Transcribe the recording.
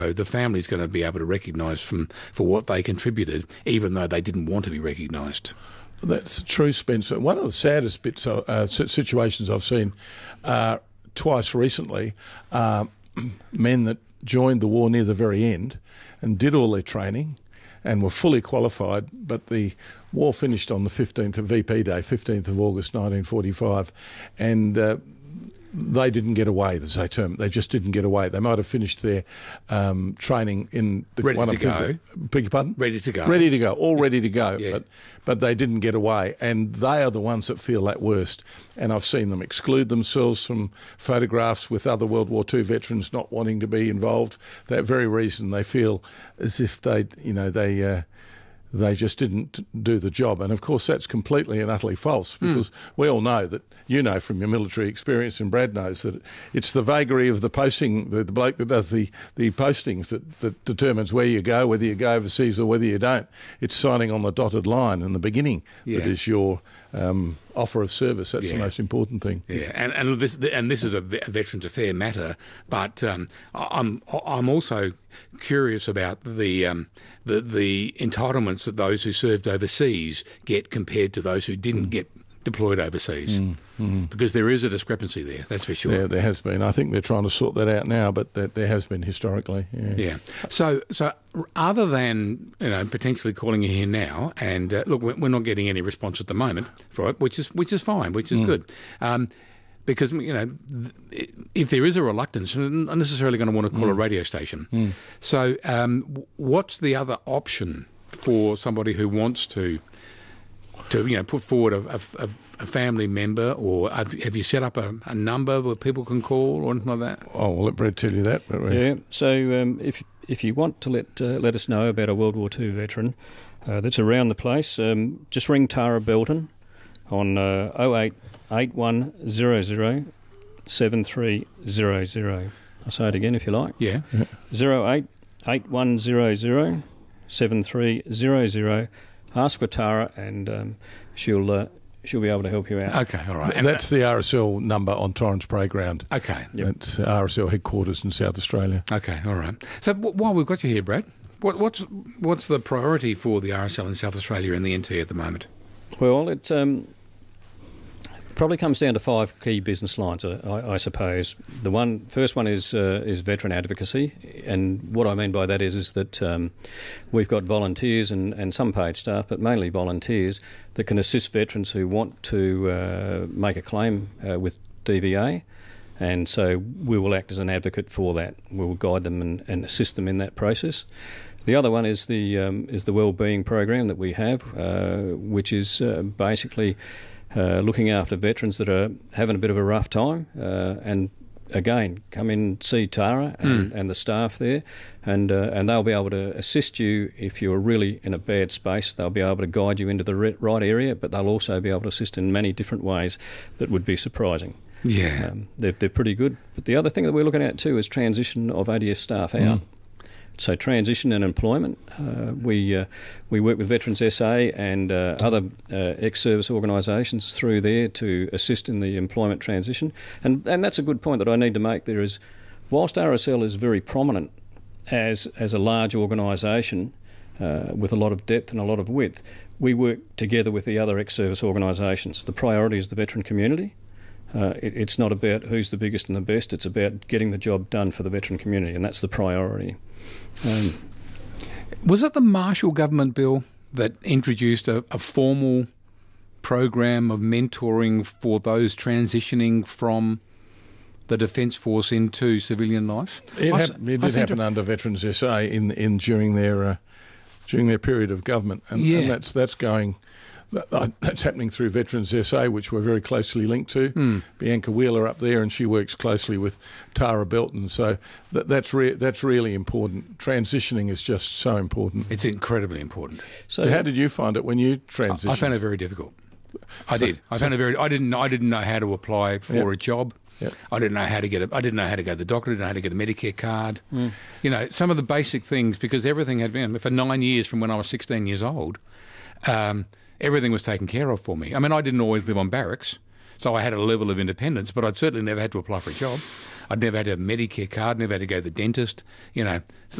the family's going to be able to recognise for what they contributed, even though they didn't want to be recognised. That's true, Spencer. One of the saddest situations I've seen twice recently are men that joined the war near the very end and did all their training and were fully qualified, but the war finished on the 15th of VP Day, 15th of August 1945, and they didn't get away, as they term it. They just didn't get away. They might have finished their training in the ready to go. Beg your pardon? Ready to go. Ready to go. All ready to go. Yeah. But they didn't get away, and they are the ones that feel that worst. And I've seen them exclude themselves from photographs with other World War II veterans not wanting to be involved. That very reason they feel as if they just didn't do the job. And, of course, that's completely and utterly false, because we all know that, you know from your military experience, and Brad knows, that it's the vagary of the posting, the bloke that does the postings that determines where you go, whether you go overseas or whether you don't. It's signing on the dotted line in the beginning that is your offer of service. That's the most important thing. Yeah, and this is a Veterans Affair matter, but I'm also curious about the entitlements that those who served overseas get compared to those who didn't get deployed overseas, because there is a discrepancy there, that's for sure. Yeah, there has been. I think they're trying to sort that out now, but there has been historically. Yeah. So other than potentially calling you here now, and look, we're not getting any response at the moment for it, which is fine, which is good. Because, if there is a reluctance, I'm not necessarily going to want to call a radio station. So what's the other option for somebody who wants to put forward a family member, or have you set up a number where people can call or anything like that? Oh, we'll let Brad tell you that. Yeah, so if you want to let us know about a World War II veteran that's around the place, just ring Tara Belton on 08 8100 7300. I'll say it again if you like. Yeah. 08 8100 7300. Ask for Tara, and she'll be able to help you out. Okay, all right. And that's the RSL number on Torrens Parade Ground. Okay. Yep. That's RSL headquarters in South Australia. Okay, all right. So while we've got you here, Brad, what's the priority for the RSL in South Australia and the NT at the moment? Well, it probably comes down to 5 key business lines, I suppose. The first one is veteran advocacy, and what I mean by that is that we've got volunteers and some paid staff, but mainly volunteers that can assist veterans who want to make a claim with DVA, and so we will act as an advocate for that. We will guide them and assist them in that process. The other one is the wellbeing program that we have, which is basically looking after veterans that are having a bit of a rough time, and again, come in, see Tara and the staff there, and they'll be able to assist you if you're really in a bad space. They'll be able to guide you into the right area, but they'll also be able to assist in many different ways that would be surprising. Yeah, they're pretty good. But the other thing that we're looking at too is transition of ADF staff out. So transition and employment, we work with Veterans SA and other ex-service organisations through there to assist in the employment transition. And that's a good point that I need to make there is, whilst RSL is very prominent as a large organisation with a lot of depth and a lot of width, we work together with the other ex-service organisations. The priority is the veteran community. It's not about who's the biggest and the best, it's about getting the job done for the veteran community, and that's the priority. Was it the Marshall government bill that introduced a formal program of mentoring for those transitioning from the Defence Force into civilian life? It did happen under Veterans SA during their period of government, and that's going. That's happening through Veterans SA, which we're very closely linked to. Bianca Wheeler up there, and she works closely with Tara Belton. So that's really important. Transitioning is just so important. It's incredibly important. So how did you find it when you transitioned? I found it very difficult. I didn't know how to apply for a job. Yep. I didn't know how to I didn't know how to go to the doctor. I didn't know how to get a Medicare card. Some of the basic things, because everything had been for 9 years from when I was 16 years old. Everything was taken care of for me. I mean, I didn't always live on barracks, So I had a level of independence, but I'd certainly never had to apply for a job. I'd never had to have a Medicare card, never had to go to the dentist.